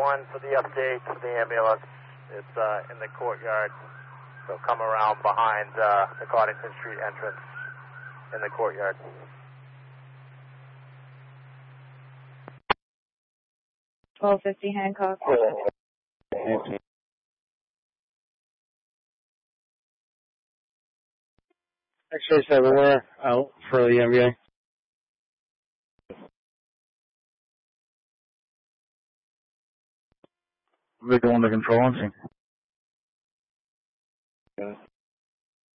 911 for the update to the ambulance. It's in the courtyard. So come around behind the Cardington Street entrance in the courtyard. $1250 Hancock. X-rays everywhere out for the MBA. Victor 1 to control,